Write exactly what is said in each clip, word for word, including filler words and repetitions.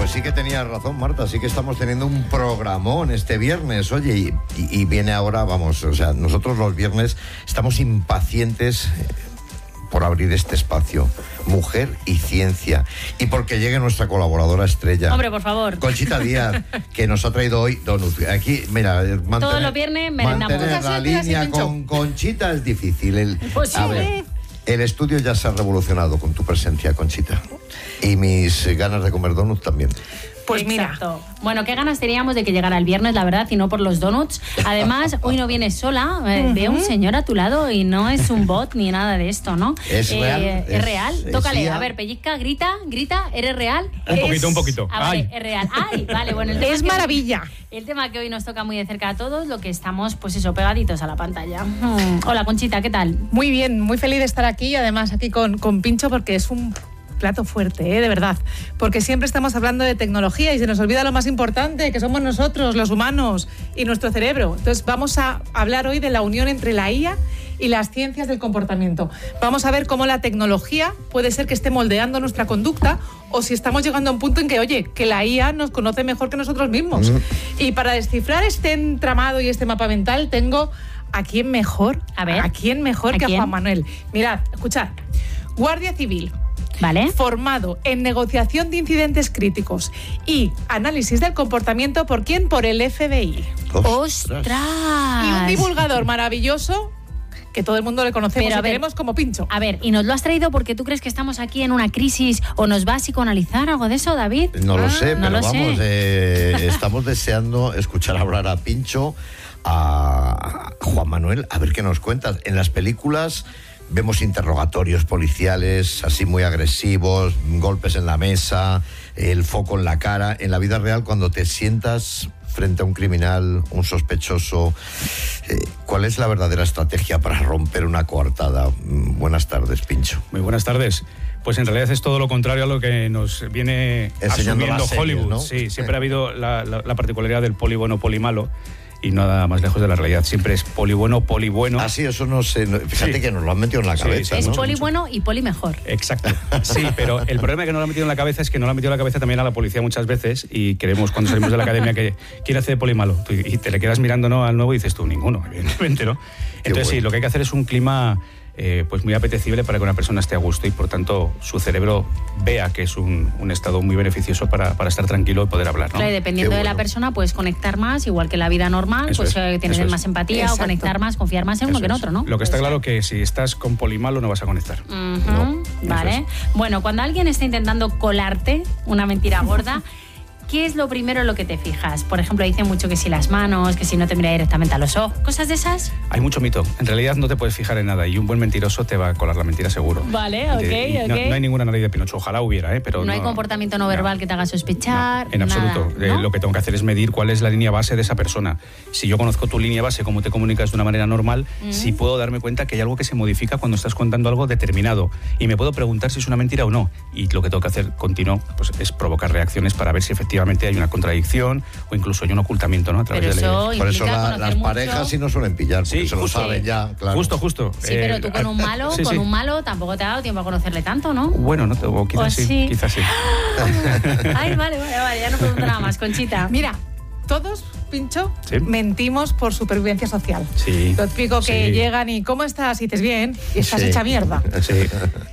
Pues sí que tenías razón, Marta, sí que estamos teniendo un programón este viernes, oye, y, y, y viene ahora, vamos, o sea, nosotros los viernes estamos impacientes por abrir este espacio, Mujer y Ciencia, y porque llegue nuestra colaboradora estrella. Hombre, por favor. Conchita Díaz, que nos ha traído hoy donut. Aquí, mira, mantener, todos los viernes merendamos. mantener la línea con Conchita es difícil. El, pues a ver, el estudio ya se ha revolucionado con tu presencia, Conchita, y mis ganas de comer donut también. Pues exacto. Mira. Bueno, qué ganas teníamos de que llegara el viernes, la verdad, y no por los donuts. Además, hoy no vienes sola, eh, uh-huh. veo un señor a tu lado y no es un bot ni nada de esto, ¿no? Es eh, real. Es, es real. Es Tócale, sí, a ver, pellizca, grita, grita, ¿eres real? Un es... poquito, un poquito. Ah, vale, es real. Ay, vale, bueno. El tema es que maravilla. Hoy, el tema que hoy nos toca muy de cerca a todos, lo que estamos, pues eso, pegaditos a la pantalla. Hmm. Hola, Conchita, ¿qué tal? Muy bien, muy feliz de estar aquí y además aquí con, con Pincho porque es un plato fuerte, ¿eh? De verdad, porque siempre estamos hablando de tecnología y se nos olvida lo más importante, que somos nosotros, los humanos, y nuestro cerebro. Entonces vamos a hablar hoy de la unión entre la I A y las ciencias del comportamiento. Vamos a ver cómo la tecnología puede ser que esté moldeando nuestra conducta o si estamos llegando a un punto en que, oye, que la I A nos conoce mejor que nosotros mismos. Mm. Y para descifrar este entramado y este mapa mental tengo a quién mejor, a ver, a quién mejor ¿a que quién? a Juan Manuel. Mirad, escuchad, Guardia Civil, ¿vale? Formado en negociación de incidentes críticos y análisis del comportamiento, ¿por quién? Por el F B I. ¡Ostras! Y un divulgador maravilloso que todo el mundo le conocemos Pero, y queremos como Pincho. A ver, ¿y nos lo has traído porque tú crees que estamos aquí en una crisis o nos va a psicoanalizar algo de eso, David? No lo ah, sé, no pero lo vamos, sé. Eh, estamos deseando escuchar hablar a Pincho, a Juan Manuel, a ver qué nos cuentas. En las películas vemos interrogatorios policiales así muy agresivos, golpes en la mesa, el foco en la cara. En la vida real, cuando te sientas frente a un criminal, un sospechoso, eh, ¿cuál es la verdadera estrategia para romper una coartada? Buenas tardes, Pincho. Muy buenas tardes. Pues en realidad es todo lo contrario a lo que nos viene enseñando asumiendo series, Hollywood. ¿no? Sí, siempre sí. ha habido la, la, la particularidad del poli bueno, poli malo. Y nada más lejos de la realidad. Siempre es poli bueno, poli bueno. Ah, sí, eso no sé. Fíjate sí. que nos lo han metido en la cabeza. Sí, es ¿no? poli bueno y poli mejor. Exacto. Sí, pero el problema que nos lo han metido en la cabeza es que nos lo han metido en la cabeza también a la policía muchas veces y queremos cuando salimos de la academia que quiere hacer de poli malo. Y te le quedas mirando, ¿no?, al nuevo y dices tú, ninguno, evidentemente, ¿no? Entonces bueno. sí, lo que hay que hacer es un clima Eh, pues muy apetecible para que una persona esté a gusto y por tanto su cerebro vea que es un, un estado muy beneficioso para, para estar tranquilo y poder hablar, ¿no? Claro, y dependiendo bueno. de la persona puedes conectar más, igual que en la vida normal, eso pues es, eh, tener más es. empatía Exacto. o conectar más, confiar más en eso uno que en es. otro, ¿no? Lo que está pues, claro que si estás con polimalo no vas a conectar. Uh-huh. No, vale. es. Bueno, cuando alguien está intentando colarte una mentira gorda, ¿qué es lo primero en lo que te fijas? Por ejemplo, dicen mucho que si las manos, que si no te mira directamente a los ojos, cosas de esas. Hay mucho mito. En realidad no te puedes fijar en nada y un buen mentiroso te va a colar la mentira seguro. Vale, ok, y, ok. No, no hay ninguna nariz de Pinocho, ojalá hubiera, ¿eh? Pero no, no hay comportamiento no verbal no, que te haga sospechar. No, en nada, absoluto. ¿no? Eh, lo que tengo que hacer es medir cuál es la línea base de esa persona. Si yo conozco tu línea base, cómo te comunicas de una manera normal, mm. sí puedo darme cuenta que hay algo que se modifica cuando estás contando algo determinado y me puedo preguntar si es una mentira o no. Y lo que tengo que hacer continuo pues, es provocar reacciones para ver si efectivamente hay una contradicción o incluso hay un ocultamiento, ¿no? A través pero eso de Por eso la, las mucho. parejas sí no suelen pillar, porque sí, se lo justo, saben ya, claro. Justo, justo. Sí, eh, pero tú con un malo, sí, con sí. un malo tampoco te ha dado tiempo a conocerle tanto, ¿no? Bueno, no, o quizás ¿O sí, sí, quizás sí. Ay, vale, vale, vale, ya no pregunto nada más, Conchita. Mira, todos, Pincho, ¿sí? mentimos por supervivencia social. Sí. Lo típico que sí. llegan y ¿cómo estás? Y dices bien, y estás sí. hecha mierda. Sí.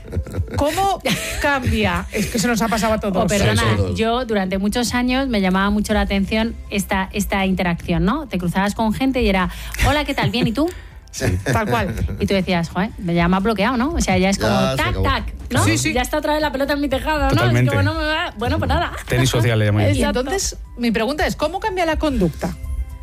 ¿Cómo cambia? Es que se nos ha pasado a todos. Oh, perdona, sí, yo durante muchos años me llamaba mucho la atención esta, esta interacción, ¿no? Te cruzabas con gente y era, hola, ¿qué tal? ¿Bien? ¿Y tú? Sí, tal cual. Y tú decías, joder, ya me ha bloqueado, ¿no? O sea, ya es como Ya, tac, tac, ¿no? Sí, sí. Ya está otra vez la pelota en mi tejado, Totalmente. ¿no? Es que bueno, me va... bueno, pues nada. Tenis social le llamo yo. Y entonces, mi pregunta es, ¿cómo cambia la conducta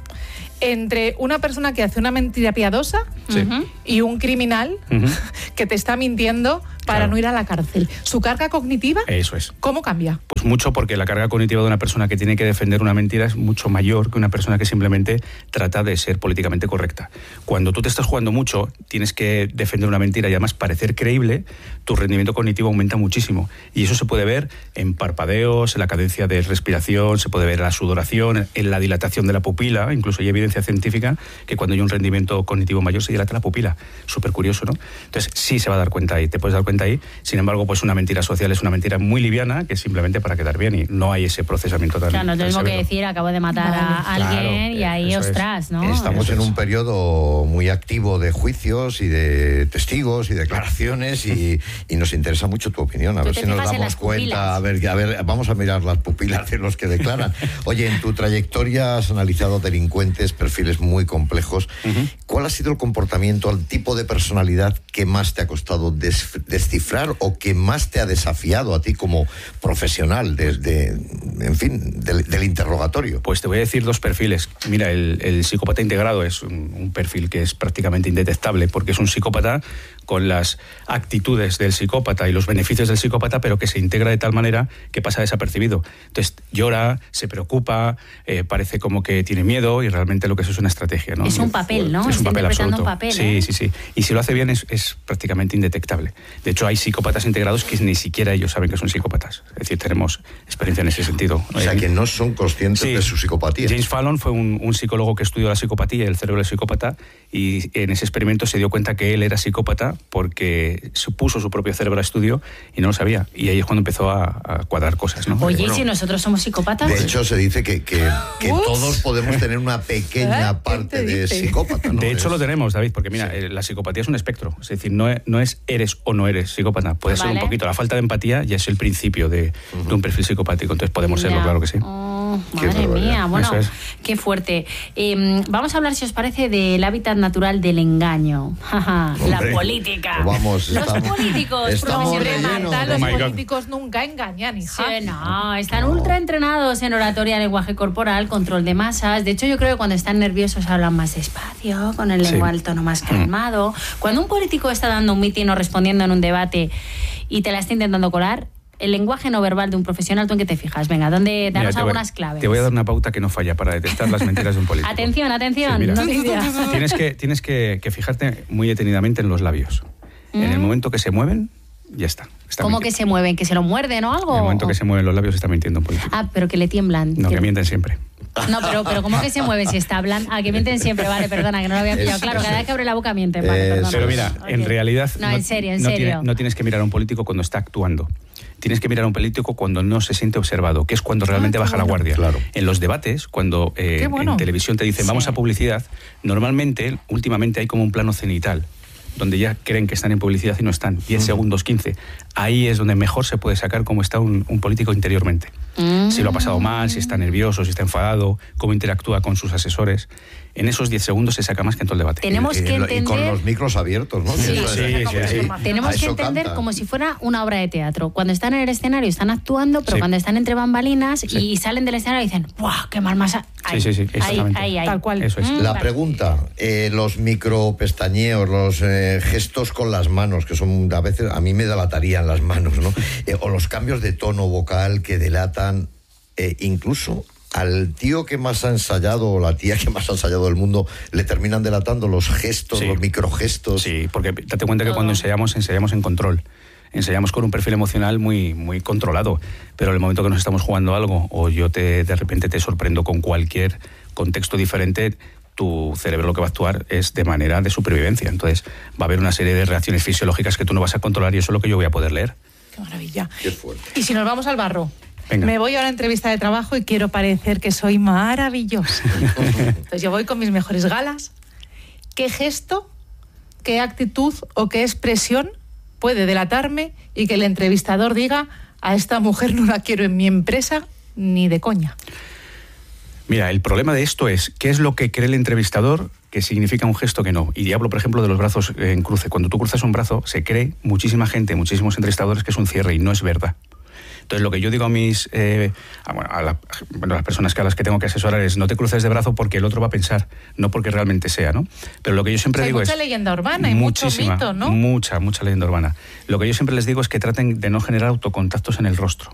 entre una persona que hace una mentira piadosa Sí. Uh-huh. y un criminal Uh-huh. que te está mintiendo para Claro. no ir a la cárcel? ¿Su carga cognitiva? Eso es. ¿Cómo cambia? Pues mucho, porque la carga cognitiva de una persona que tiene que defender una mentira es mucho mayor que una persona que simplemente trata de ser políticamente correcta. Cuando tú te estás jugando mucho, tienes que defender una mentira y además parecer creíble, tu rendimiento cognitivo aumenta muchísimo. Y eso se puede ver en parpadeos, en la cadencia de respiración, se puede ver en la sudoración, en la dilatación de la pupila. Incluso hay evidencia científica que cuando hay un rendimiento cognitivo mayor se dilata la pupila. Súper curioso, ¿no? Entonces sí se va a dar cuenta y te puedes dar cuenta presenta ahí. Sin embargo, pues una mentira social es una mentira muy liviana, que es simplemente para quedar bien y no hay ese procesamiento tan... Claro, no tengo que decir, acabo de matar vale. a alguien claro, y ahí, ostras, es. ¿no? Estamos eso en es. un periodo muy activo de juicios y de testigos y declaraciones y, y nos interesa mucho tu opinión, a ver si nos damos cuenta, a ver, a ver, vamos a mirar las pupilas de los que declaran. Oye, en tu trayectoria has analizado delincuentes, perfiles muy complejos. Uh-huh. ¿Cuál ha sido el comportamiento, el tipo de personalidad que más te ha costado des- descifrar o que más te ha desafiado a ti como profesional desde, en fin, del, del interrogatorio? Pues te voy a decir dos perfiles. Mira, el, el psicópata integrado es un, un perfil que es prácticamente indetectable porque es un psicópata con las actitudes del psicópata y los beneficios del psicópata, pero que se integra de tal manera que pasa desapercibido. Entonces llora, se preocupa, eh, parece como que tiene miedo y realmente lo que es es una estrategia, ¿no? Es un papel, ¿no? Es un Está papel absoluto. Un papel, sí, ¿eh? sí, sí. Y si lo hace bien es, es prácticamente indetectable. De hecho, hay psicópatas integrados que ni siquiera ellos saben que son psicópatas. Es decir, tenemos experiencia en ese sentido. O sea, que no son conscientes sí. de su psicopatía. James Fallon fue un, un psicólogo que estudió la psicopatía y el cerebro del psicópata, y en ese experimento se dio cuenta que él era psicópata porque puso su propio cerebro a estudio y no lo sabía. Y ahí es cuando empezó a, a cuadrar cosas, ¿no? Oye, bueno, ¿y si nosotros somos psicópatas? De hecho, se dice que, que, que todos podemos tener una pequeña parte de psicópata, ¿no? De hecho, es... lo tenemos, David, porque mira, sí. la psicopatía es un espectro. Es decir, no es, no es eres o no eres psicópata. Puede vale. ser un poquito. La falta de empatía ya es el principio de, uh-huh. de un perfil psicopático. Entonces podemos serlo, claro que sí. Oh, madre mía, bueno, es. qué fuerte. Eh, vamos a hablar, si os parece, del hábitat natural del engaño. La política. Vamos, los estamos, políticos estamos Marta, los oh políticos nunca engañan, hija. Sí, no, están no. ultra entrenados en oratoria, lenguaje corporal, control de masas. De hecho, yo creo que cuando están nerviosos hablan más despacio, con el lenguaje, sí. el tono más calmado. Cuando un político está dando un mitin o respondiendo en un debate y te la está intentando colar, el lenguaje no verbal de un profesional, ¿tú en qué te fijas? Venga, ¿dónde danos mira, algunas voy, claves? Te voy a dar una pauta que no falla para detectar las mentiras de un político. Atención, atención. Sí, no tienes que, tienes que, que fijarte muy detenidamente en los labios. Mm. En el momento que se mueven, ya está. está ¿Cómo mintiendo. que se mueven? ¿Que se lo muerden o algo? En el momento o... que se mueven los labios está mintiendo un político. Ah, pero que le tiemblan. No, que, que mienten siempre. No, pero, pero ¿cómo que se mueve si está hablando? Ah, que mienten siempre, vale, perdona, que no lo había pillado. Es, claro, es, cada vez que abre la boca mienten, vale, perdona. Pero mira, okay. en realidad... No, en serio, en no serio. Tiene, no tienes que mirar a un político cuando está actuando. Tienes que mirar a un político cuando no se siente observado, que es cuando realmente ah, baja bueno. la guardia. Claro. En los debates, cuando eh, bueno. en televisión te dicen sí. vamos a publicidad, normalmente, últimamente hay como un plano cenital, donde ya creen que están en publicidad y no están, diez uh-huh. segundos, quince. Ahí es donde mejor se puede sacar cómo está un, un político interiormente. Uh-huh. Si lo ha pasado mal, si está nervioso, si está enfadado, cómo interactúa con sus asesores. En esos diez segundos se saca más que en todo el debate. Tenemos y, que y, entender... y con los micros abiertos, ¿no? Sí, sí, sí, sí, sí. Tenemos que entender canta. como si fuera una obra de teatro. Cuando están en el escenario están actuando, pero sí. cuando están entre bambalinas sí. y salen del escenario dicen ¡buah, qué mal más! Ahí, sí, sí, sí, exactamente. Ahí, ahí, ahí. Tal cual. Eso es. Mm, La vale. pregunta, eh, los micro pestañeos, los eh, gestos con las manos, que son a veces, a mí me delatarían las manos, ¿no? Eh, o los cambios de tono vocal que delatan eh, incluso... Al tío que más ha ensayado o la tía que más ha ensayado del mundo le terminan delatando los gestos, sí. los microgestos. Sí, porque date cuenta que cuando ensayamos, ensayamos en control. Ensayamos con un perfil emocional muy, muy controlado. Pero en el momento que nos estamos jugando algo o yo te, de repente te sorprendo con cualquier contexto diferente, tu cerebro lo que va a actuar es de manera de supervivencia. Entonces va a haber una serie de reacciones fisiológicas que tú no vas a controlar y eso es lo que yo voy a poder leer. Qué maravilla. Qué fuerte. Y si nos vamos al barro. Venga. Me voy a una entrevista de trabajo y quiero parecer que soy maravillosa. Pues yo voy con mis mejores galas. ¿Qué gesto, qué actitud o qué expresión puede delatarme y que el entrevistador diga a esta mujer no la quiero en mi empresa ni de coña? Mira, el problema de esto es qué es lo que cree el entrevistador que significa un gesto que no. Y hablo, por ejemplo, de los brazos en cruce. Cuando tú cruzas un brazo, se cree muchísima gente, muchísimos entrevistadores que es un cierre y no es verdad. Entonces, lo que yo digo a mis eh, a, bueno, a, la, bueno, a las personas que a las que tengo que asesorar es no te cruces de brazo porque el otro va a pensar, no porque realmente sea, ¿no? Pero lo que yo siempre o sea, digo hay es... mucha leyenda urbana y mucho mito, ¿no? Mucha, mucha leyenda urbana. Lo que yo siempre les digo es que traten de no generar autocontactos en el rostro.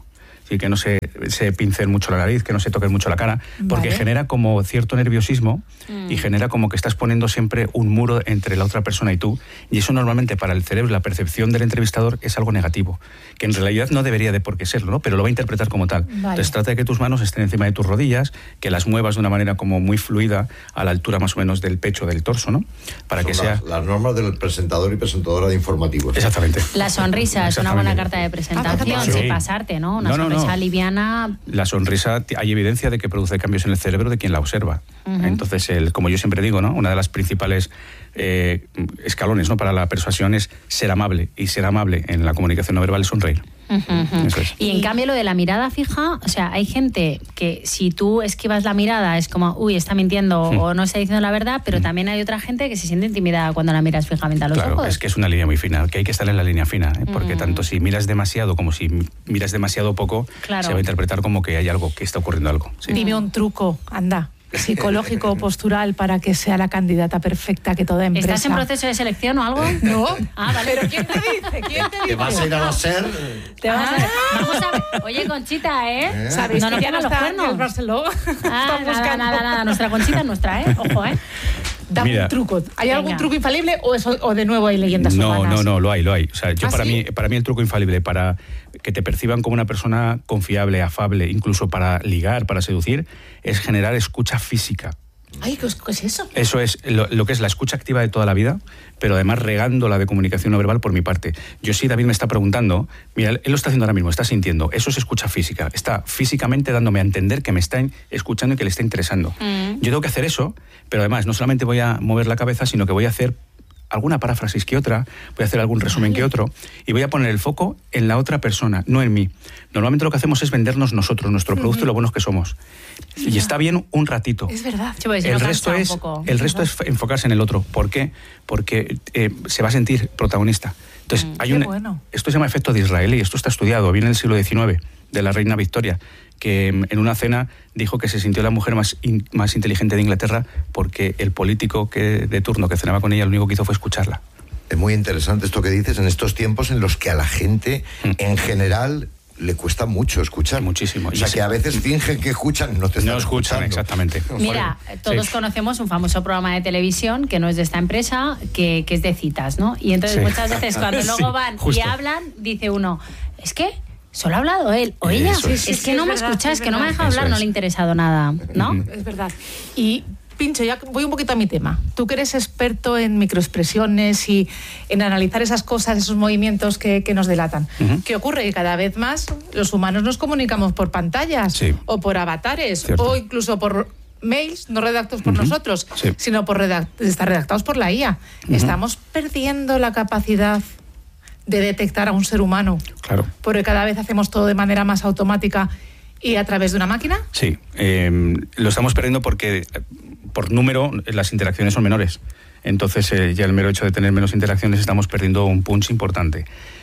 y que no se, se pincen mucho la nariz, que no se toquen mucho la cara, porque vale. genera como cierto nerviosismo mm. y genera como que estás poniendo siempre un muro entre la otra persona y tú, y eso normalmente para el cerebro, la percepción del entrevistador es algo negativo, que en realidad no debería de por qué serlo, ¿no? Pero lo va a interpretar como tal. Vale. Entonces trata de que tus manos estén encima de tus rodillas, que las muevas de una manera como muy fluida a la altura más o menos del pecho, del torso, ¿no? Para Son que sea... Las, las normas del presentador y presentadora de informativos. Exactamente. La sonrisa es una buena carta de presentación, sí. sin pasarte, ¿no? Una no, no, sonrisa no. liviana. La sonrisa, hay evidencia de que produce cambios en el cerebro de quien la observa. Uh-huh. Entonces, el, como yo siempre digo, ¿no? Una de las principales eh, escalones, ¿no? para la persuasión es ser amable. Y ser amable en la comunicación no verbal es sonreír. Uh-huh, uh-huh. Eso es. Y en cambio lo de la mirada fija, o sea, hay gente que si tú esquivas la mirada es como, uy, está mintiendo uh-huh. o no está diciendo la verdad, pero uh-huh. también hay otra gente que se siente intimidada cuando la miras fijamente a los claro, ojos. Claro, es que es una línea muy fina, que hay que estar en la línea fina, ¿eh? Porque uh-huh. tanto si miras demasiado como si miras demasiado poco, claro. se va a interpretar como que hay algo, que está ocurriendo algo. Sí. Dime un truco, anda. Psicológico o postural para que sea la candidata perfecta que toda empresa. ¿Estás en proceso de selección o algo? No. Ah, vale. ¿Pero quién te dice? ¿Quién te dice? ¿Te vas a ir a la SER? Te vas a... Vamos a ver. Oye, Conchita, ¿eh? ¿Eh? ¿Sabéis no que ya no está en el Barceló? Ah, nada, nada, nada. Nuestra Conchita es nuestra, ¿eh? Ojo, ¿eh? Dame Mira, un truco. ¿Hay Venga. algún truco infalible o, eso, o de nuevo hay leyendas no, urbanas? No, no, no, lo hay, lo hay. O sea, yo ¿Ah, para, sí? mí, para mí el truco infalible para que te perciban como una persona confiable, afable, incluso para ligar, para seducir, es generar escucha física. Ay, ¿qué es eso? Eso es lo, lo que es la escucha activa de toda la vida, pero además regando la de comunicación no verbal por mi parte. Yo sí, David me está preguntando, mira, él lo está haciendo ahora mismo, está sintiendo, eso es escucha física, está físicamente dándome a entender que me está escuchando y que le está interesando. Mm. Yo tengo que hacer eso, pero además no solamente voy a mover la cabeza, sino que voy a hacer alguna paráfrasis que otra, voy a hacer algún resumen vale. que otro, y voy a poner el foco en la otra persona, no en mí. Normalmente lo que hacemos es vendernos nosotros, nuestro producto uh-huh. y lo buenos que somos. Mira. Y está bien un ratito. Es verdad. Sí, pues, el resto, es, el resto es enfocarse en el otro. ¿Por qué? Porque eh, se va a sentir protagonista. Entonces, mm, hay un, bueno. esto se llama efecto de Israel y esto está estudiado, viene del siglo diecinueve, de la reina Victoria, que en una cena dijo que se sintió la mujer más, in, más inteligente de Inglaterra porque el político que, de turno que cenaba con ella lo único que hizo fue escucharla. Es muy interesante esto que dices en estos tiempos en los que a la gente mm. en general le cuesta mucho escuchar. Muchísimo. O sea, que a veces fingen que escuchan, no te están No escuchan, escuchando. exactamente. Mira, todos sí. conocemos un famoso programa de televisión que no es de esta empresa, que, que es de citas, ¿no? Y entonces sí. muchas veces cuando sí, luego van justo. y hablan, dice uno, es que solo ha hablado él o ella. Eso es es, es que sí, no es me verdad, escuchas, es que no me ha verdad. dejado hablar, Eso no es. le ha interesado nada, ¿no? Uh-huh. Es verdad. Y Pincho, ya voy un poquito a mi tema. Tú que eres experto en microexpresiones y en analizar esas cosas, esos movimientos que, que nos delatan. Uh-huh. ¿Qué ocurre? Que cada vez más los humanos nos comunicamos por pantallas sí. o por avatares Cierto. o incluso por mails no redactados por uh-huh. nosotros, sí. sino por redact- estar redactados por la I A. Uh-huh. Estamos perdiendo la capacidad de detectar a un ser humano. Claro. Porque cada vez hacemos todo de manera más automática y a través de una máquina. Sí, eh, lo estamos perdiendo porque por número las interacciones son menores. Entonces eh, ya el mero hecho de tener menos interacciones estamos perdiendo un punch importante.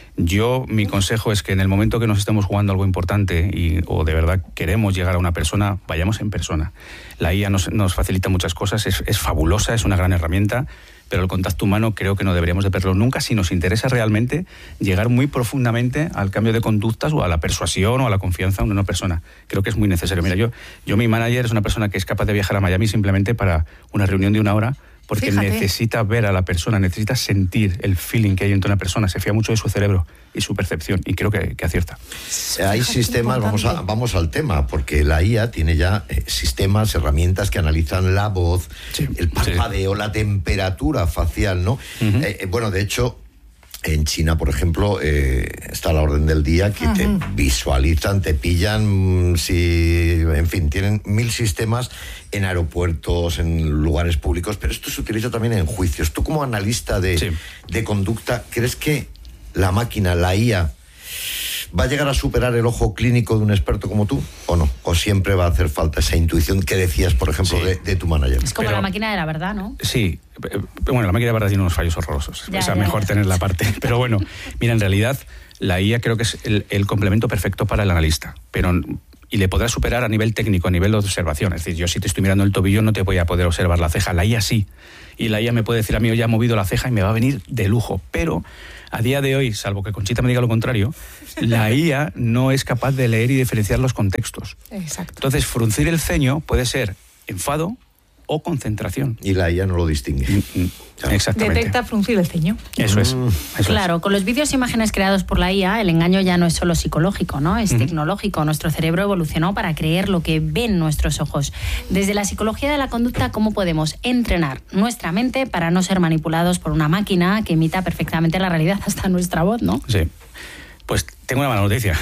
Yo, mi consejo es que en el momento que nos estemos jugando algo importante y, o de verdad queremos llegar a una persona, vayamos en persona. La I A nos, nos facilita muchas cosas, es, es fabulosa, es una gran herramienta, pero el contacto humano creo que no deberíamos de perderlo nunca si nos interesa realmente llegar muy profundamente al cambio de conductas o a la persuasión o a la confianza en una persona. Creo que es muy necesario. Mira, yo, yo mi manager es una persona que es capaz de viajar a Miami simplemente para una reunión de una hora porque Fíjate. necesita ver a la persona, necesita sentir el feeling que hay entre una persona, se fía mucho de su cerebro y su percepción, y creo que, que acierta. Hay sistemas, vamos, a, vamos al tema, porque la I A tiene ya eh, sistemas, herramientas que analizan la voz, sí, el parpadeo, sí. la temperatura facial, ¿no? Uh-huh. Eh, bueno, de hecho, en China, por ejemplo, eh, está a la orden del día que uh-huh. te visualizan, te pillan, si, en fin, tienen mil sistemas en aeropuertos, en lugares públicos, pero esto se utiliza también en juicios. Tú como analista de, sí. de conducta, ¿crees que la máquina, la I A, va a llegar a superar el ojo clínico de un experto como tú o no? ¿O siempre va a hacer falta esa intuición que decías, por ejemplo, sí. de, de tu manager? Es como pero, la máquina de la verdad, ¿no? Sí. Bueno, la máquina de la verdad tiene unos fallos horrorosos. Ya, o sea, ya, mejor ya. tener la parte. Pero bueno, mira, en realidad la I A creo que es el, el complemento perfecto para el analista. Pero... y le podrá superar a nivel técnico, a nivel de observación. Es decir, yo si te estoy mirando el tobillo no te voy a poder observar la ceja. La I A sí. Y la I A me puede decir a mí, oye, ha movido la ceja y me va a venir de lujo. Pero A día de hoy, salvo que Conchita me diga lo contrario, la I A no es capaz de leer y diferenciar los contextos. Exacto. Entonces, fruncir el ceño puede ser enfado o concentración. Y la I A no lo distingue. Mm, mm, Exactamente. Detecta fruncir el ceño. Eso es. Mm. Eso Claro, con los vídeos e imágenes creados por la I A, el engaño ya no es solo psicológico, ¿no? Es Ujú. tecnológico. Nuestro cerebro evolucionó para creer lo que ven nuestros ojos. Desde la psicología de la conducta, ¿cómo podemos entrenar nuestra mente para no ser manipulados por una máquina que imita perfectamente la realidad, hasta nuestra voz, ¿no? es. Sí. Pues tengo una mala noticia.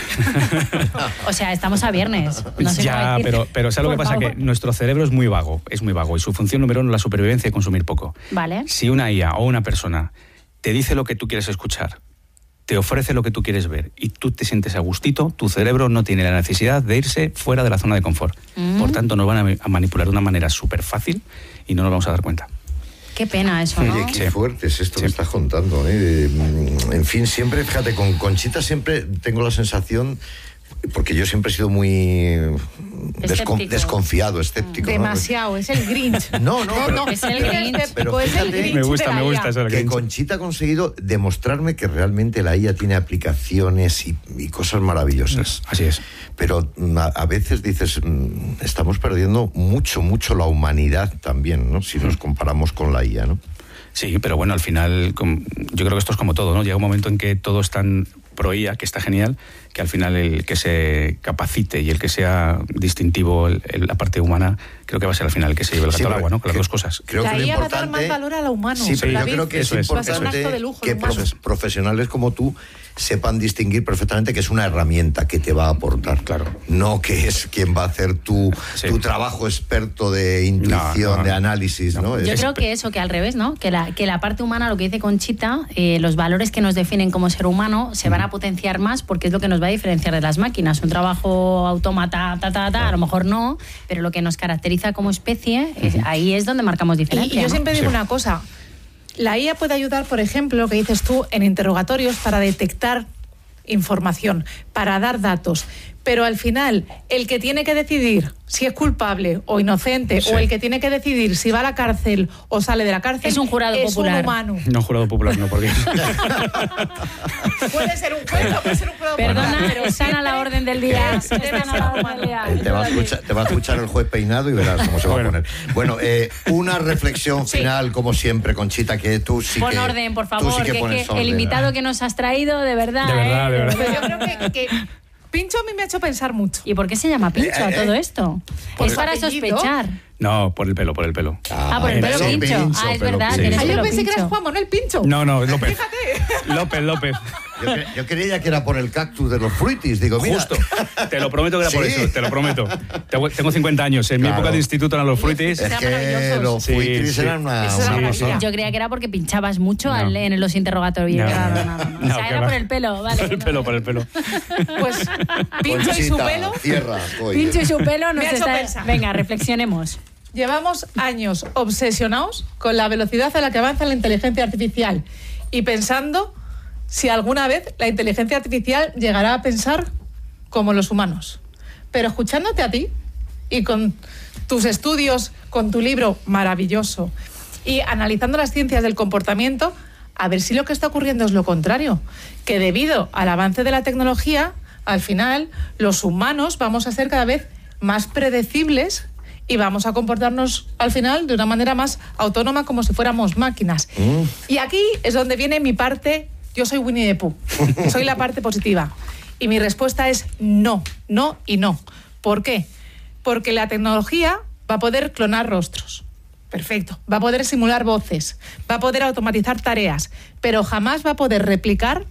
O sea, estamos a viernes. No sé cómo ya, decir. pero, pero ¿sabes lo que Por pasa? favor. Que nuestro cerebro es muy vago, es muy vago, y su función número uno es la supervivencia y consumir poco. Vale. Si una I A o una persona te dice lo que tú quieres escuchar, te ofrece lo que tú quieres ver y tú te sientes a gustito, tu cerebro no tiene la necesidad de irse fuera de la zona de confort. Mm. Por tanto, nos van a a manipular de una manera súper fácil y no nos vamos a dar cuenta. Qué pena eso, ¿no? Oye, qué Sí. fuerte es esto Sí. que estás contando. ¿eh? En fin, siempre, fíjate, con Conchita siempre tengo la sensación, porque yo siempre he sido muy descon- Escéptico. desconfiado, escéptico. ¿no? Demasiado, es el Grinch. No, no, pero- Es el Grinch. Pero es el fíjate- Grinch Me gusta, de la me I A. gusta eso. Que Conchita ha conseguido demostrarme que realmente la I A tiene aplicaciones y, y cosas maravillosas. Así es. Pero mm, a, a veces dices, mm, estamos perdiendo mucho, mucho la humanidad también, ¿no? Si nos comparamos con la I A, ¿no? Sí, pero bueno, al final, com- yo creo que esto es como todo, ¿no? Llega un momento en que todo es tan pro I A, que está genial, que al final el que se capacite y el que sea distintivo, el- el- la parte humana, creo que va a ser al final el que se lleve el gato Sí, al pero agua, ¿no? Con las que- dos cosas. Creo La que lo I A va a dar importante... más valor a lo humano. Sí, pero yo David. creo que es Eso es. Va a ser un importante acto de lujo, que lo humano. profe- profesionales como tú sepan distinguir perfectamente que es una herramienta que te va a aportar. Claro. No que es quien va a hacer tu, Sí. tu trabajo experto de intuición, No, no, de no. análisis, ¿no? Yo Es- creo que eso, que al revés, ¿no? Que la, que la parte humana, lo que dice Conchita, eh, los valores que nos definen como ser humano se van a potenciar más porque es lo que nos va a diferenciar de las máquinas. Un trabajo autómata, ta, ta, ta, a lo mejor no, pero lo que nos caracteriza como especie, es- ahí es donde marcamos Y, diferencia. y yo ¿no? siempre digo Sí. una cosa. La I A puede ayudar, por ejemplo, lo que dices tú, en interrogatorios para detectar información, para dar datos. Pero al final, el que tiene que decidir si es culpable o inocente, Sí. o el que tiene que decidir si va a la cárcel o sale de la cárcel, Es un jurado es popular. un humano. No jurado popular, no, porque... Puede ser un juez, puede ser un jurado Perdona, popular, pero están a la orden del día. Están a la orden del día. Te va, a escuchar, te va a escuchar el juez peinado y verás cómo se va Bueno. a poner. Bueno, eh, una reflexión final, como siempre, Conchita, que tú sí Pon que... orden, por tú favor, sí que que, pones que orden. el invitado que nos has traído, de verdad. De verdad, ¿eh? de verdad. Pero yo creo que, que Pincho a mí me ha hecho pensar mucho. ¿Y por qué se llama Pincho Eh, a eh, todo eh. esto? Por Es el para apellido. sospechar. No, por el pelo, por el pelo. Ah, por el pelo sí, Pincho. Ah, es pelo verdad, Pincho. tienes Ah, yo pelo pensé que Pincho. eras Juan Manuel Pincho. No, no, López. Fíjate. López, López. Yo, cre- yo creía que era por el cactus de los fruitis. Digo, mira. Justo. Te lo prometo que era por Sí. eso, te lo prometo. Tengo tengo cincuenta años. En mi Claro. época de instituto eran los fruitis. Es Eran que maravillosos. los Sí, fruitis sí. eran una, Eso era una maravilla. pasada. Yo creía que era porque pinchabas mucho No. al- en los interrogatorios. No. Claro, no, no, no. No, O sea, que era va. por el pelo, vale. Por el no, pelo, no. por el pelo. Pues Pincho y su Conchita, pelo. Cierra, oye. Pincho y su pelo nos Me ha hecho está... pensar. Venga, reflexionemos. Llevamos años obsesionados con la velocidad a la que avanza la inteligencia artificial y pensando si alguna vez la inteligencia artificial llegará a pensar como los humanos. Pero escuchándote a ti y con tus estudios, con tu libro maravilloso y analizando las ciencias del comportamiento, a ver si lo que está ocurriendo es lo contrario, que debido al avance de la tecnología, al final los humanos vamos a ser cada vez más predecibles y vamos a comportarnos al final de una manera más autónoma, como si fuéramos máquinas. Mm. Y aquí es donde viene mi parte, yo soy Winnie the Pooh, soy la parte positiva. Y mi respuesta es no, no y no. ¿Por qué? Porque la tecnología va a poder clonar rostros. Perfecto. Va a poder simular voces, va a poder automatizar tareas, pero jamás va a poder replicar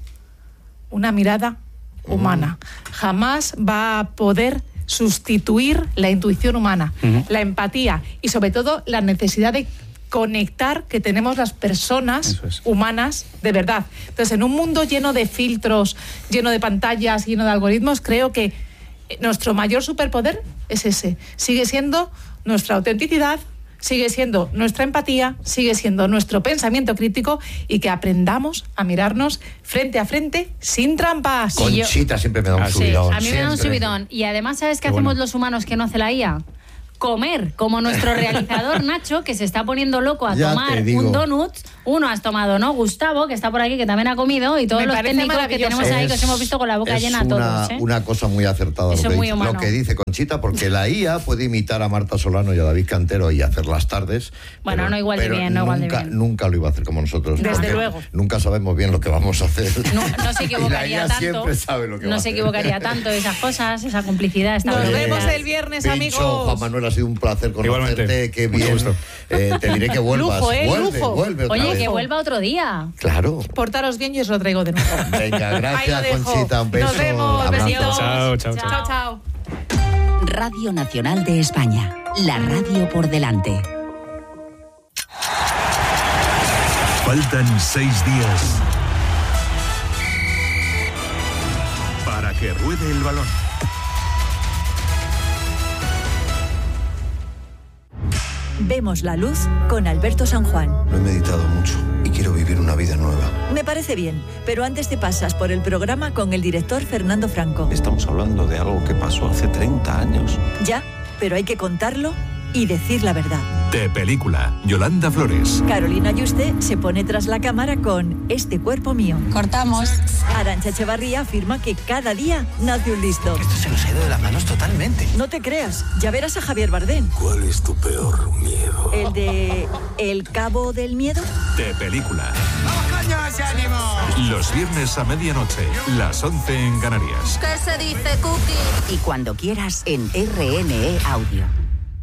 una mirada humana. Jamás va a poder sustituir la intuición humana, Ujú. la empatía y sobre todo la necesidad de conectar que tenemos las personas Eso es. humanas de verdad. Entonces, en un mundo lleno de filtros, lleno de pantallas, lleno de algoritmos, creo que nuestro mayor superpoder es ese. Sigue siendo nuestra autenticidad, sigue siendo nuestra empatía, sigue siendo nuestro pensamiento crítico y que aprendamos a mirarnos frente a frente sin trampas. Conchita siempre me da un Ah, sí. subidón. A mí me da un siempre. subidón. Y además, ¿sabes qué Qué hacemos bueno. los humanos que no hace la I A? comer, como nuestro realizador Nacho, que se está poniendo loco a Ya tomar te digo. un donut. Uno has tomado, ¿no? Gustavo, que está por aquí, que también ha comido, y todos Me los parece técnicos que maravilloso. tenemos ahí, que os Es- hemos visto con la boca es llena una, todos. ¿eh? una cosa muy acertada Eso lo es que, muy dice, humano. lo que dice Conchita, porque la I A puede imitar a Marta Solano y a David Cantero y hacer las tardes. Bueno, pero- no igual de pero bien, no igual de nunca, bien. Nunca lo iba a hacer como nosotros. Desde porque luego. Nunca sabemos bien lo que vamos a hacer. No, no se Y la equivocaría I A tanto. siempre sabe lo que va no a se hacer. equivocaría tanto esas cosas, esa complicidad. Esta Nos complicidad. vemos el viernes, Pincho, amigos. Juan Manuel, ha sido un placer conocerte. Igualmente. Qué Mucho bien. gusto. Eh, te diré que vuelvas. Lujo, ¿eh? Vuelve, Lujo. vuelve otra Oye, vez. que vuelva otro día. Claro. Portaros bien y os lo traigo de nuevo. Venga, Ahí gracias, lo dejo. Conchita. Un beso. Nos vemos. Abrazo. Besitos. Chao, chao, chao. Chao, chao. Radio Nacional de España. La radio por delante. Faltan seis días para que ruede el balón. Vemos la luz con Alberto San Juan. Lo he meditado mucho y quiero vivir una vida nueva. Me parece bien, pero antes te pasas por el programa con el director Fernando Franco. Estamos hablando de algo que pasó hace treinta años. Ya, pero hay que contarlo y decir la verdad. De película, Yolanda Flores. Carolina Yuste se pone tras la cámara con Este cuerpo mío. Cortamos. Arantxa Echevarría afirma que cada día nace un listo. Esto se nos ha ido de las manos totalmente. No te creas, ya verás a Javier Bardem. ¿Cuál es tu peor miedo? El de El Cabo del Miedo. De película. ¡Vamos, coño, ese ánimo! Los viernes a medianoche, las once en Canarias. ¿Qué se dice, Cookie? Y cuando quieras en R N E Audio.